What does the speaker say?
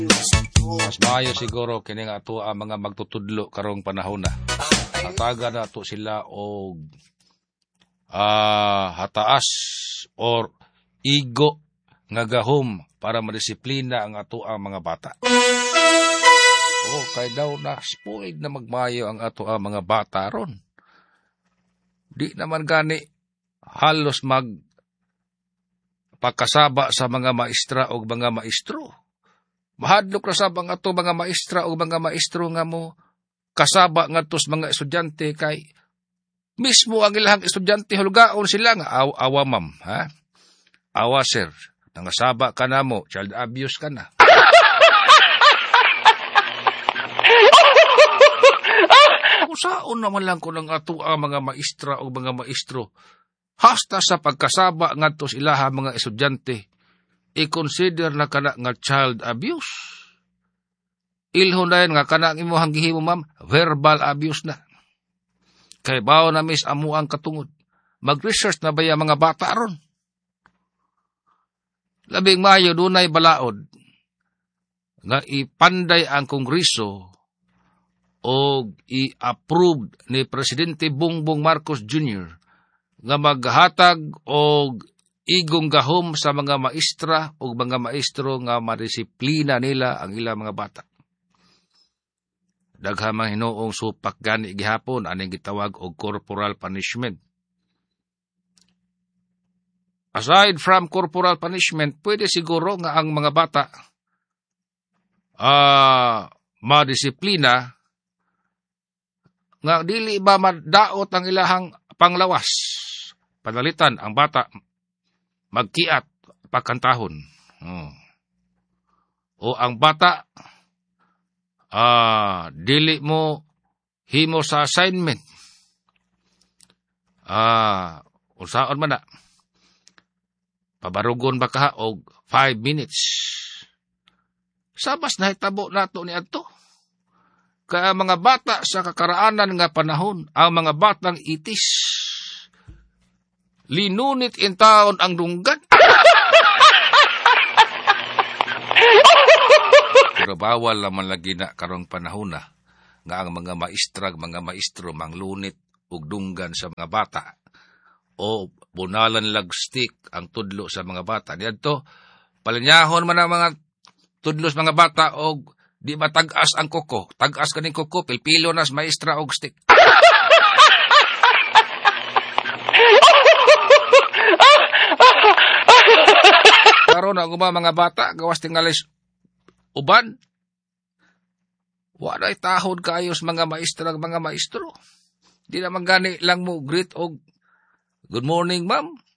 Mas maayo siguro kini nga ato ang mga magtutudlo karong panahon na. Hataga na to sila og hataas or igo nga gahom para madisiplina ang ato ang mga bata. Kay daw na spoiled na magmayo ang ato ang mga bata ron. Di naman gani halos pagkasaba sa mga maestra o mga maestro. Mahadlok na sabang ato mga maestra o mga maestro nga mo kasaba nga tos mga estudyante kay mismo ang ilang estudyante hulgaon sila nga awa ma'am, ha? Awa sir, nangasaba ka na mo, child abuse ka na. Kusaon naman lang ko ng ato ang mga maestra o mga maestro. Hasta sa pagkasaba nga tos ilaha mga estudyante, i-consider na kana nga child abuse. Ilhon na yun nga kana imo hanggihimo ma'am, verbal abuse na. Kay bao na mis amo ang katungod. Mag-research na ba yung mga bata ron? Labing mayo dunay balaod nga ipanday ang Kongreso o i-approve ni Presidente Bongbong Marcos Jr. nga maghatag og igong gahom sa mga maestra o mga maestro nga madisiplina nila ang ilang mga bata. Daghang mga hinoong supak gani gihapon aning gitawag og corporal punishment. Aside from corporal punishment, pwede siguro nga ang mga bata madisiplina nga dili ba madaot ang ilahang panglawas. Panalitan ang bata magkiat pagkantahon. O ang bata dili mo himo sa assignment. Unsaon man na. Pabarugon ba ka og 5 minutes. Sabas na hitabo nato ni adto. Kaya mga bata sa kakaraanan nga panahon, ang mga batang itis. Linunit in taon ang dunggan. Pero bawal naman lagi na karong panahon na nga ang mga maestrag, mga maestro manglunit og dunggan sa mga bata o bunalan lagstick ang tudlo sa mga bata. Dito, palinyahon man ang mga tudlo sa mga bata og di matag-as ang koko. Tag-as kaning koko, pilpilo nas maestra og stick. Karon ang mga bata gawas tingalis uban. Walay tahod kaayos mga maestra mga maestro. Di naman gani lang mo greet og good morning ma'am.